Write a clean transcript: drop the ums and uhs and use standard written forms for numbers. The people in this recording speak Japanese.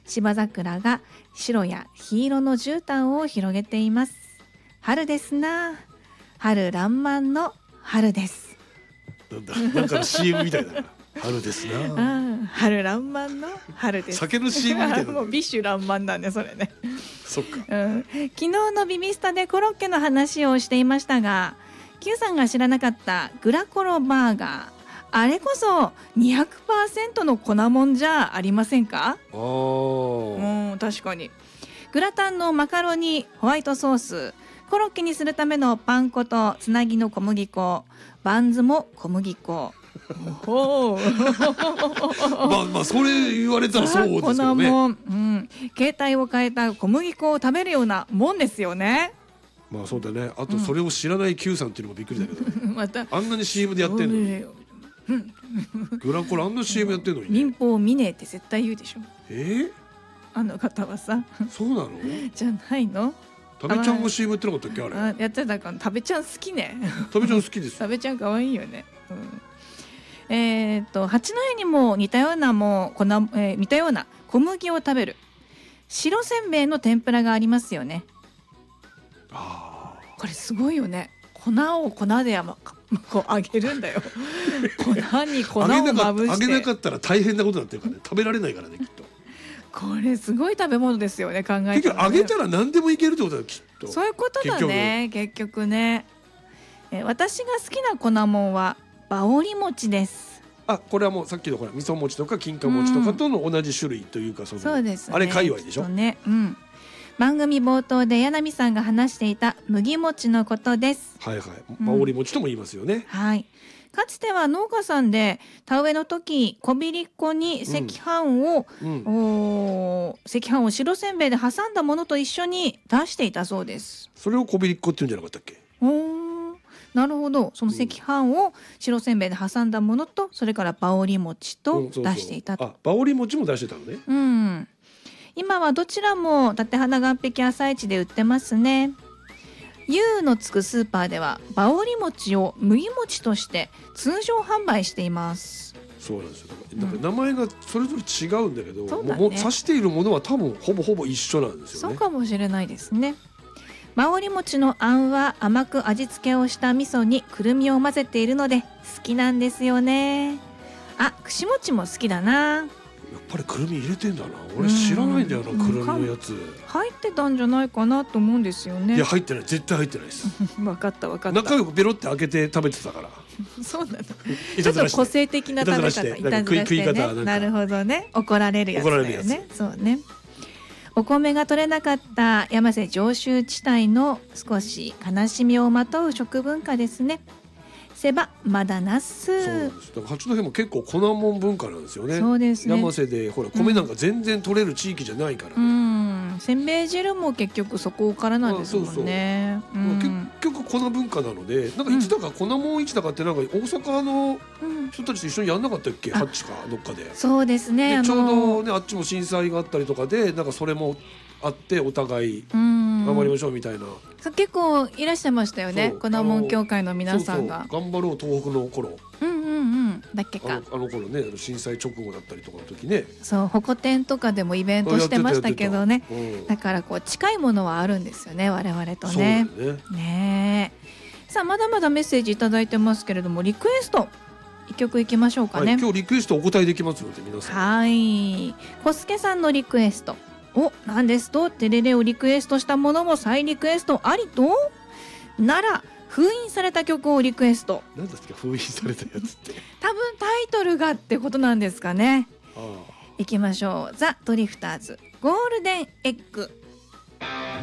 芝桜が白や黄色の絨毯を広げています。春ですな。春爛漫の春です。 なんかの CM みたいだな。春ですな。 春爛漫の春です。 酒の CM みたいな。 もうビッシュ爛漫だねそれね。 そっか、 昨日のビビスタでコロッケの話をしていましたが、Q さんが知らなかったグラコロバーガー、あれこそ 200% の粉もんじゃありませんか？確かに。グラタンのマカロニ、ホワイトソース、コロッケにするためのパン粉とつなぎの小麦粉、バンズも小麦粉。 まあそれ言われたらそうですけどね。 粉もん、形態を変えた小麦粉を食べるようなもんですよね。 まあそうだね。あとそれを知らない Q さんっていうのもびっくりだけど、またあんなに CM でやってんのに、グラコロあんな CM やってんのに、 民放見ねえって絶対言うでしょ。あの方はさ。 そうなの？ じゃないの？ 食べちゃんも CM やってなかったっけあれ？ やってたから。食べちゃん好きね。 食べちゃん好きです。 食べちゃん可愛いよね。八戸にも似たような似たような小麦を食べる白せんべいの天ぷらがありますよね。これすごいよね。粉を粉でこう揚げるんだよ。粉に粉をまぶして。 揚げなかったら大変なことになってるからね。食べられないからねきっと。 これすごい食べ物ですよね、考えたらね。 結局揚げたら何でもいけるってことだよきっと。 そういうことだね結局ね。私が好きな粉もんはバオリ餅です。 これはもうさっきのほら味噌餅とか金柑餅とかとの同じ種類というか、 そうですね。 あれ界隈でしょ。 番組冒頭で柳さんが話していた麦餅のことです。 バオリ餅とも言いますよね。 かつては農家さんで田植えの時、小びりっこに赤飯を白せんべいで挟んだものと一緒に出していたそうです。 それを小びりっこって言うんじゃなかったっけ？ なるほど。その赤飯を白せんべいで挟んだものと、それからバオリ餅と出していたと。 バオリ餅も出してたのね。 今はどちらも立花岸壁朝市で売ってますね。U のつくスーパーではバオリ餅を麦餅として通常販売しています。 そうなんですよ。なんか名前がそれぞれ違うんだけど、指しているものは多分ほぼ一緒なんですよね。 そうかもしれないですね。バオリ餅のあんは甘く味付けをした味噌にくるみを混ぜているので好きなんですよね。串餅も好きだな。 やっぱりくるみ入れてんだな。俺知らないんだよな、くるみのやつ。 入ってたんじゃないかなと思うんですよね。 いや入ってない、絶対入ってないです。 分かった仲良くベロって開けて食べてたから。 そうなの。ちょっと個性的な食べ方、 食い方。 なるほどね。怒られるやつだよね。そうね。お米が取れなかった山瀬上州地帯の少し悲しみをまとう食文化ですね。せばまだなす。そうです。だから八戸も結構粉もん文化なんですよね。 そうですね。 山瀬でほら米なんか全然取れる地域じゃないから。 せんべい汁も結局そこからなんですもんね。 結局粉文化なので、なんかいつだか粉もん市だかってなんか大阪の人たちと一緒にやんなかったっけ？ハッチかどっかで。 そうですね。 ちょうどねあっちも震災があったりとかでなんかそれもあってお互い頑張りましょうみたいな。 結構いらっしゃいましたよね。粉もん協会の皆さんが。 頑張ろう東北の頃。 だっけか。 あの頃ね震災直後だったりとかの時ね。 そうホコ天とかでもイベントしてましたけどね。だからこう近いものはあるんですよね我々とね。ねえ。さあまだまだメッセージいただいてますけれども、リクエスト一曲いきましょうかね。 今日リクエストお答えできますので皆さん。 小助さんのリクエスト。なんですとテレレをリクエストしたものも再リクエストありとなら封印された曲をリクエスト。 何ですか封印されたやつって。 多分タイトルがってことなんですかね。いきましょう。ザ・ドリフターズゴールデンエッグ。